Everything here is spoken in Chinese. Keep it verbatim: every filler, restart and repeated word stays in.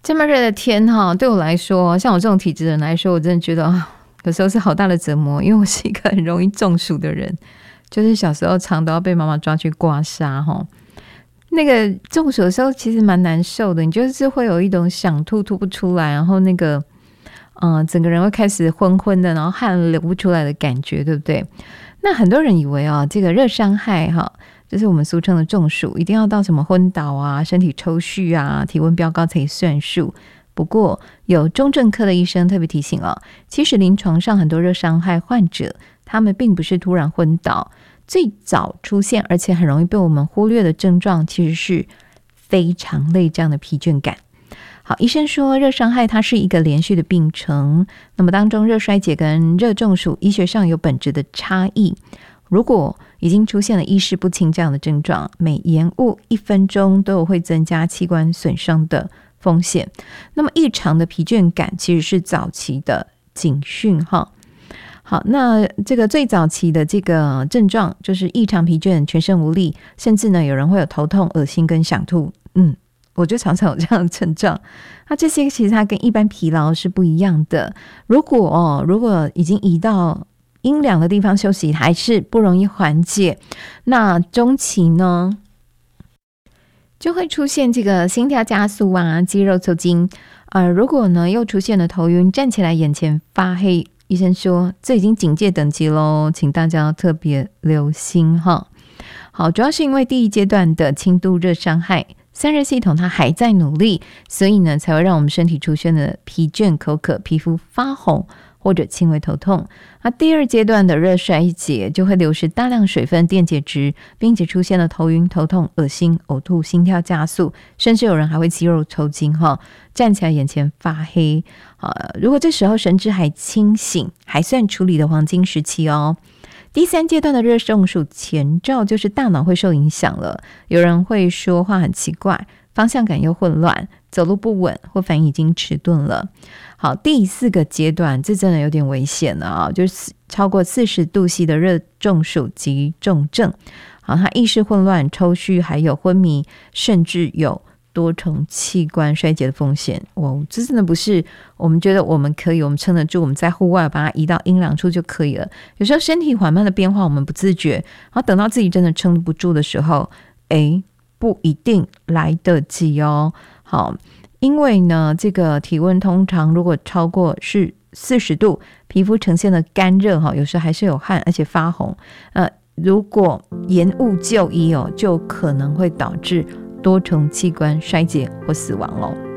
这么热的天哈，对我来说，像我这种体质的人来说，我真的觉得有时候是好大的折磨，因为我是一个很容易中暑的人，就是小时候常都要被妈妈抓去刮痧哈。那个中暑的时候其实蛮难受的，你就是会有一种想吐吐不出来，然后那个嗯、呃，整个人会开始昏昏的，然后汗流不出来的感觉，对不对？那很多人以为啊，这个热伤害哈，就是我们俗称的中暑，一定要到什么昏倒啊、身体抽搐啊、体温飙高才算数。不过有中正科的医生特别提醒啊，其实临床上很多热伤害患者，他们并不是突然昏倒，最早出现而且很容易被我们忽略的症状，其实是非常累这样的疲倦感。好，医生说热伤害它是一个连续的病程，那么当中热衰竭跟热中暑医学上有本质的差异。如果已经出现了意识不清这样的症状，每延误一分钟都有会增加器官损伤的风险。那么异常的疲倦感其实是早期的警讯哈。好，那这个最早期的这个症状就是异常疲倦、全身无力，甚至呢有人会有头痛、恶心跟想吐。嗯，我就常常有这样的症状。那这些其实它跟一般疲劳是不一样的。如果哦，如果已经移到阴凉的地方休息还是不容易缓解，那中期呢就会出现这个心跳加速啊、肌肉抽筋，呃，如果呢又出现了头晕、站起来眼前发黑，医生说这已经警戒等级咯，请大家要特别留心哈。好，主要是因为第一阶段的轻度热伤害，散热系统它还在努力，所以呢才会让我们身体出现了疲倦、口渴、皮肤发红或者轻微头痛。那第二阶段的热衰竭就会流失大量水分、电解质，并且出现了头晕、头痛、恶心、呕吐、心跳加速，甚至有人还会肌肉抽筋哈，站起来眼前发黑。呃，如果这时候神志还清醒，还算处理的黄金时期哦。第三阶段的热中暑前兆就是大脑会受影响了，有人会说话很奇怪，方向感又混乱，走路不稳或反应已经迟钝了。好，第四个阶段这真的有点危险了啊，就是超过四十度 C 的热中暑及重症。好，他意识混乱、抽搐，还有昏迷，甚至有多重器官衰竭的风险。哇，这真的不是我们觉得我们可以，我们撑得住，我们在户外把它移到阴凉处就可以了。有时候身体缓慢的变化我们不自觉，然后等到自己真的撑不住的时候，诶，不一定来得及哦。好，因为呢这个体温通常如果超过是四十度，皮肤呈现了干热，有时候还是有汗而且发红，呃，如果延误就医哦，就可能会导致多重器官衰竭或死亡哦。